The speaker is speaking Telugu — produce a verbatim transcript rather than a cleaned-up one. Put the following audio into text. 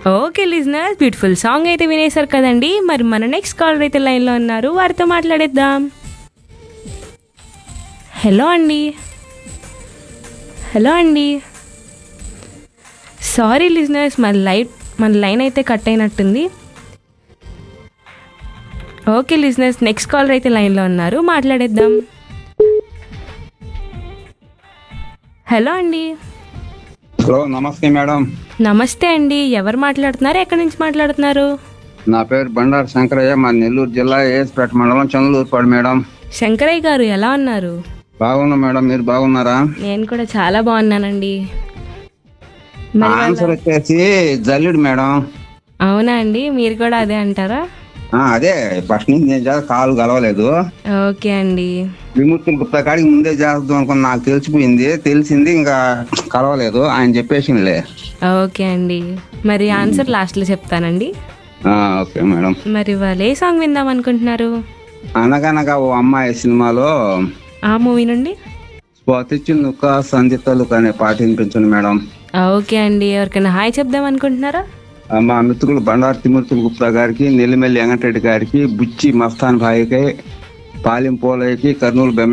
ఓకే లిజనర్స్, బ్యూటిఫుల్ సాంగ్ అయితే వినేశారు కదండి. మరి మన నెక్స్ట్ కాలర్ అయితే లైన్లో ఉన్నారు, వారితో మాట్లాడేద్దాం. హలో అండి. హలో అండి. సారీ లిజనర్స్, మన లైట్ మన లైన్ అయితే కట్ అయినట్టుంది. ఓకే లిజనర్స్, నెక్స్ట్ కాలర్ అయితే లైన్లో ఉన్నారు, మాట్లాడేద్దాం. హలో అండి. హలో, నమస్తే మేడం. నమస్తే అండి, ఎవరు మాట్లాడుతున్నారు, ఎక్కడి నుంచి మాట్లాడుతున్నారు? నా పేరు బండారు శంకరయ్య, మా నెల్లూరు జిల్లా ఏఎస్పేట మండలం చంద్రలూరుపాడు మేడం. శంకరయ్య గారు ఎలా ఉన్నారు? బాగున్నా మేడం, మీరు బాగున్నారా? నేను కూడా చాలా బాగున్నానండి. మరి వాళ్ళ- ఆన్సర్ వచ్చేసి జల్లుడు మేడం. అవునా అండి, మీరు కూడా అదే అంటారా? ఆ, అదే ఫస్ట్ నుంచి నేను చేస్తా, కాలు కలవలేదు. ఓకే అండి. విముక్తులు గుప్తా కాడికి ముందే చేద్దాం అనుకుని నాకు తెలిసిపోయింది, తెలిసింది, ఇంకా కలవలేదు. ఆయన చెప్పేసిందిలే. ఓకే అండి, మరి ఆన్సర్ లాస్ట్లో చెప్తానండి. ఆ, ఓకే మేడం. మరి వాళ్ళు ఏ సాంగ్ విందాం అనుకుంటున్నారు? అనగనగా ఓ అమ్మాయి సినిమాలో ఆ మూవీ నుండి. స్వాతిచ్చి నుక్క సంధితలుక అనే పాట వినిపించండి మేడం. ఓకే అండి, ఎవరికైనా హాయ్ చెప్దాం అనుకుంటున్నారా? ఆ, మా మిత్రులు బండారు తిమ్మూర్తులు గుప్తా గారికి, నెల్లిమెల్లి వెంకటరెడ్డి గారికి, బుచ్చి మస్తాన్ భాయికి, పాలింపోలయ్యకి, కర్నూలు